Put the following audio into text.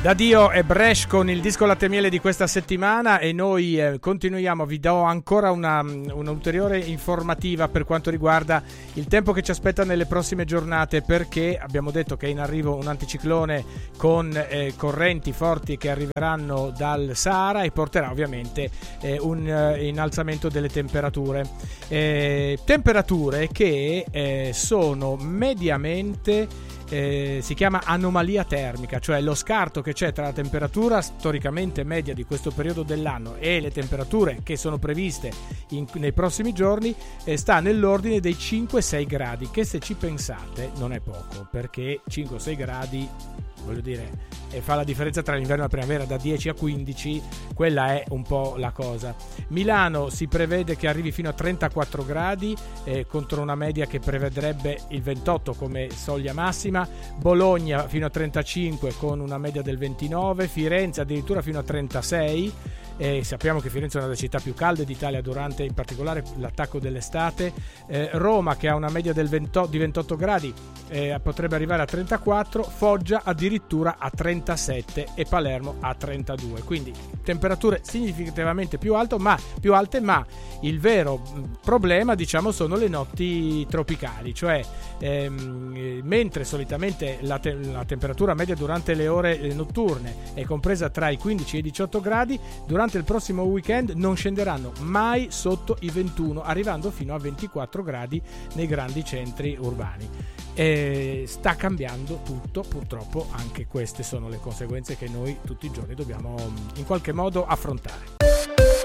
Da Dio e Bresh con il disco Latte e Miele di questa settimana, e noi continuiamo. Vi do ancora un'ulteriore informativa per quanto riguarda il tempo che ci aspetta nelle prossime giornate, perché abbiamo detto che è in arrivo un anticiclone con correnti forti che arriveranno dal Sahara e porterà ovviamente un innalzamento delle temperature. Temperature che sono mediamente... si chiama anomalia termica, cioè lo scarto che c'è tra la temperatura storicamente media di questo periodo dell'anno e le temperature che sono previste nei prossimi giorni, sta nell'ordine dei 5-6 gradi, che se ci pensate non è poco, perché 5-6 gradi, voglio dire, fa la differenza tra l'inverno e la primavera, da 10 a 15, quella è un po' la cosa. Milano si prevede che arrivi fino a 34 gradi, contro una media che prevedrebbe il 28 come soglia massima. Bologna fino a 35 con una media del 29, Firenze addirittura fino a 36. Sappiamo che Firenze è una delle città più calde d'Italia durante in particolare l'attacco dell'estate. Roma, che ha una media di 28 gradi, potrebbe arrivare a 34, Foggia addirittura a 37 e Palermo a 32, quindi temperature significativamente più alte, ma il vero problema, diciamo, sono le notti tropicali, cioè mentre solitamente la temperatura media durante le ore notturne è compresa tra i 15 e i 18 gradi, durante il prossimo weekend non scenderanno mai sotto i 21, arrivando fino a 24 gradi nei grandi centri urbani. Sta cambiando tutto, purtroppo anche queste sono le conseguenze che noi tutti i giorni dobbiamo in qualche modo affrontare.